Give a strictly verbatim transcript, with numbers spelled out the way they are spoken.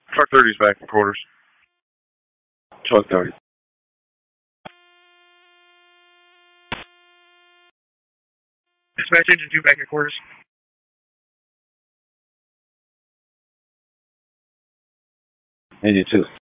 Truck thirty's back in quarters. Truck thirty. Dispatch engine two back in quarters. Engine two.